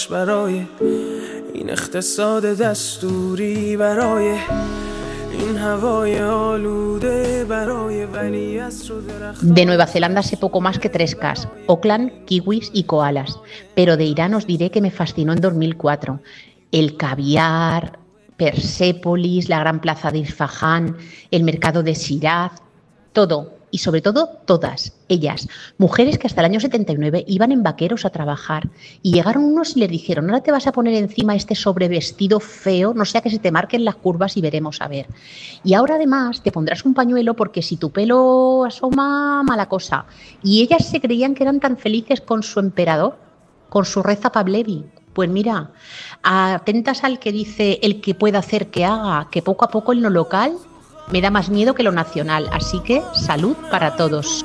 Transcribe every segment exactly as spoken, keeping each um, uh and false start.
De Nueva Zelanda sé poco más que tres cas, Auckland, kiwis y koalas, pero de Irán os diré que me fascinó en dos mil cuatro. El caviar, Persépolis, la gran plaza de Isfahán, el mercado de Shiraz, todo, y sobre todo todas, ellas, mujeres que hasta el año setenta y nueve iban en vaqueros a trabajar y llegaron unos y les dijeron, ahora te vas a poner encima este sobrevestido feo, no sea que se te marquen las curvas y veremos a ver. Y ahora además te pondrás un pañuelo porque si tu pelo asoma, mala cosa. Y ellas se creían que eran tan felices con su emperador, con su Reza Pahlavi. Pues mira, atentas al que dice el que pueda hacer que haga, que poco a poco en lo local me da más miedo que lo nacional, así que salud para todos.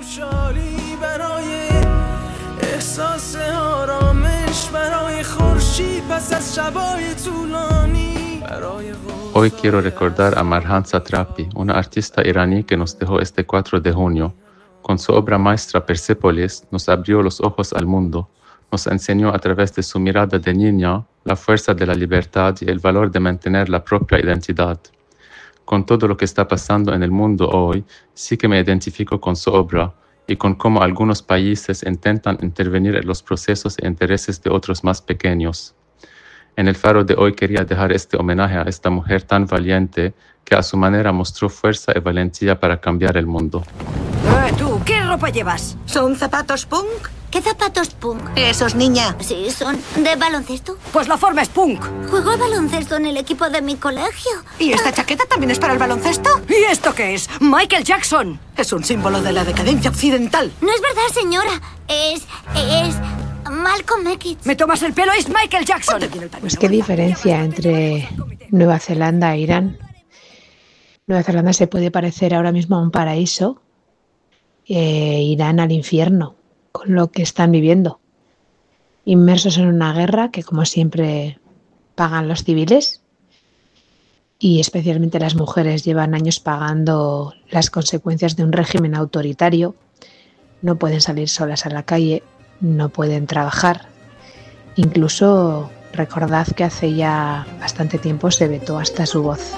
Hoy quiero recordar a Marjan Satrapi, una artista iraní que nos dejó este cuatro de junio. Con su obra maestra Persépolis nos abrió los ojos al mundo, nos enseñó a través de su mirada de niña la fuerza de la libertad y el valor de mantener la propia identidad. Con todo lo que está pasando en el mundo hoy, sí que me identifico con su obra y con cómo algunos países intentan intervenir en los procesos e intereses de otros más pequeños. En el Faro de hoy quería dejar este homenaje a esta mujer tan valiente que a su manera mostró fuerza y valentía para cambiar el mundo. Eh, ¿Tú qué ropa llevas? ¿Son zapatos punk? ¿Qué zapatos punk? Esos, niña. Sí, son de baloncesto. Pues la forma es punk. Juego al baloncesto en el equipo de mi colegio. ¿Y esta chaqueta también es para el baloncesto? ¿Y esto qué es? ¡Michael Jackson! Es un símbolo de la decadencia occidental. No es verdad, señora. Es... es... Malcolm X. ¿Me tomas el pelo? Es Michael Jackson. Pues qué diferencia entre Nueva Zelanda e Irán. Nueva Zelanda se puede parecer ahora mismo a un paraíso, e Irán al infierno, con lo que están viviendo. Inmersos en una guerra que, como siempre, pagan los civiles y especialmente las mujeres llevan años pagando las consecuencias de un régimen autoritario. No pueden salir solas a la calle, no pueden trabajar. Incluso recordad que hace ya bastante tiempo se vetó hasta su voz.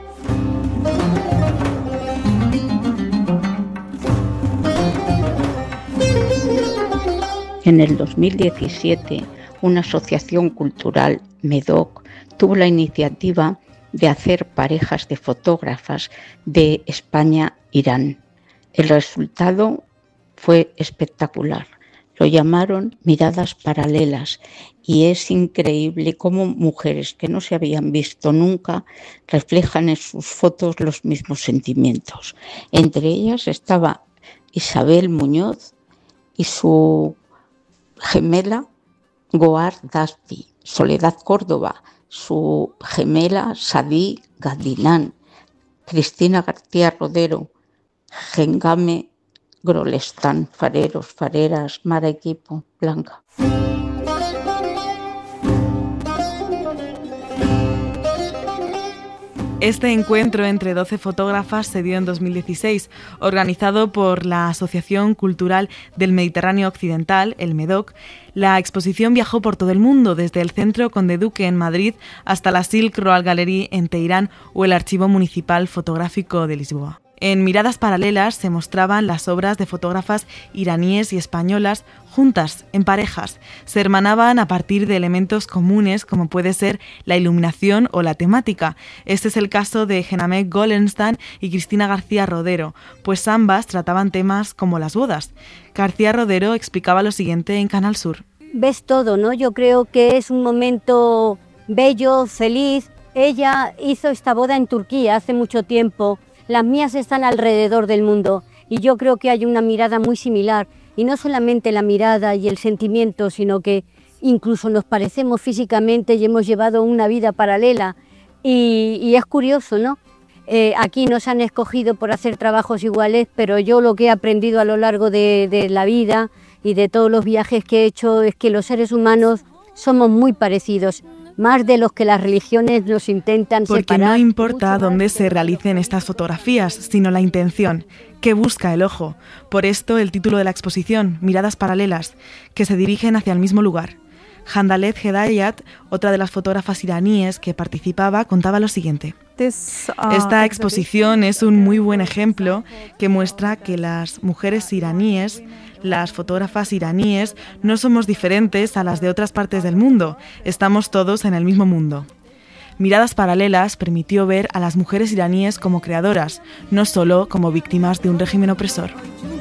En el dos mil diecisiete, una asociación cultural, MEDOC, tuvo la iniciativa de hacer parejas de fotógrafas de España-Irán. El resultado fue espectacular. Lo llamaron Miradas Paralelas y es increíble cómo mujeres que no se habían visto nunca reflejan en sus fotos los mismos sentimientos. Entre ellas estaba Isabel Muñoz y su gemela Goar Dasti, Soledad Córdoba, su gemela Sadí Gadinán, Cristina García Rodero, Gengame Grolestán, fareros, fareras, Mara Equipo, Blanca. Este encuentro entre doce fotógrafas se dio en dos mil dieciséis, organizado por la Asociación Cultural del Mediterráneo Occidental, el MEDOC. La exposición viajó por todo el mundo, desde el Centro Conde Duque en Madrid hasta la Silk Road Gallery en Teherán o el Archivo Municipal Fotográfico de Lisboa. En Miradas Paralelas se mostraban las obras de fotógrafas iraníes y españolas juntas, en parejas. Se hermanaban a partir de elementos comunes como puede ser la iluminación o la temática. Este es el caso de Gename Golenstam y Cristina García Rodero, pues ambas trataban temas como las bodas. García Rodero explicaba lo siguiente en Canal Sur. Ves todo, ¿no? Yo creo que es un momento bello, feliz. Ella hizo esta boda en Turquía hace mucho tiempo. Las mías están alrededor del mundo y yo creo que hay una mirada muy similar, y no solamente la mirada y el sentimiento, sino que incluso nos parecemos físicamente y hemos llevado una vida paralela, y, y es curioso, ¿no? Eh, aquí nos han escogido por hacer trabajos iguales, pero yo lo que he aprendido a lo largo de, de la vida y de todos los viajes que he hecho es que los seres humanos somos muy parecidos, más de los que las religiones nos intentan Porque separar. Porque no importa dónde se realicen estas fotografías, sino la intención, que busca el ojo. Por esto el título de la exposición, Miradas Paralelas, que se dirigen hacia el mismo lugar. Handaled Hedayat, otra de las fotógrafas iraníes que participaba, contaba lo siguiente. Esta exposición es un muy buen ejemplo que muestra que las mujeres iraníes, las fotógrafas iraníes, no somos diferentes a las de otras partes del mundo, estamos todos en el mismo mundo. Miradas paralelas permitió ver a las mujeres iraníes como creadoras, no solo como víctimas de un régimen opresor.